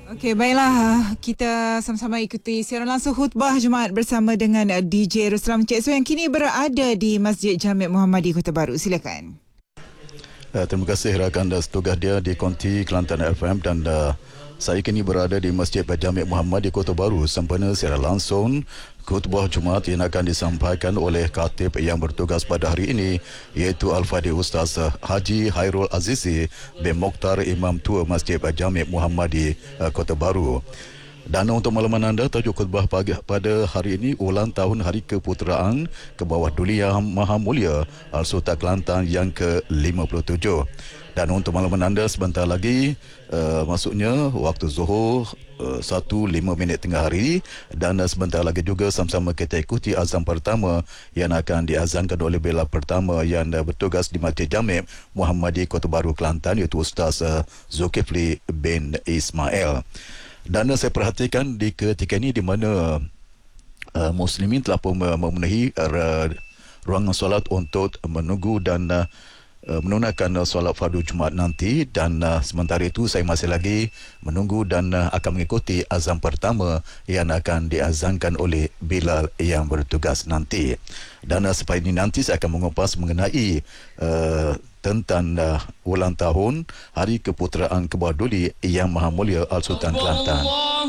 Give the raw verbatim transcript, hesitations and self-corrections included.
Okey, baiklah. Kita sama-sama ikuti siaran langsung khutbah Jumaat bersama dengan D J Ruslan Cik So yang kini berada di Masjid Jami' Muhammadi Kota Baru. Silakan. Uh, terima kasih rakan dan setugas dia di Konti Kelantan F M dan uh, saya kini berada di Masjid Jami' Muhammadi Kota Baru sempena siaran langsung khutbah Jumaat yang akan disampaikan oleh khatib yang bertugas pada hari ini iaitu Al-Fadhil Ustaz Haji Hairul Azizi bin Mokhtar Imam Tua Masjid Jami' Muhammadi uh, Kota Baru. Dan untuk makluman anda, tajuk khutbah pagi pada hari ini ulang tahun Hari Keputeraan ke bawah Duli Yang Maha Mulia Al-Sultan Kelantan yang ke lima puluh tujuh. Dan untuk makluman anda, sebentar lagi uh, maksudnya waktu Zuhur uh, satu lima minit tengah hari, dan uh, sebentar lagi juga sama-sama kita ikuti azan pertama yang akan diazankan oleh bela pertama yang uh, bertugas di Masjid Jami' Muhammadi Kota Baru Kelantan iaitu Ustaz uh, Zulkifli bin Ismail. Dan saya perhatikan di ketika ini di mana uh, muslimin telah pun memenuhi uh, ruangan solat untuk menunggu dan uh, menunaikan uh, solat fardu Jumaat nanti, dan uh, sementara itu saya masih lagi menunggu dan uh, akan mengikuti azan pertama yang akan diazankan oleh Bilal yang bertugas nanti. Dan uh, selepas ini nanti saya akan mengupas mengenai uh, tentang uh, ulang tahun Hari Keputeraan ke bawah Duli Yang Maha Mulia Al-Sultan Kelantan.